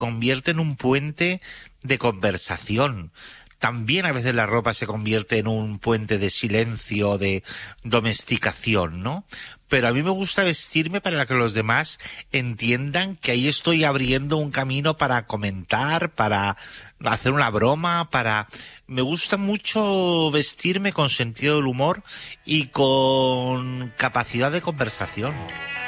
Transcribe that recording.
convierte en un puente de conversación. También a veces la ropa se convierte en un puente de silencio, de domesticación, ¿no? Pero a mí me gusta vestirme para que los demás entiendan que ahí estoy abriendo un camino para comentar, para hacer una broma, para... Me gusta mucho vestirme con sentido del humor y con capacidad de conversación.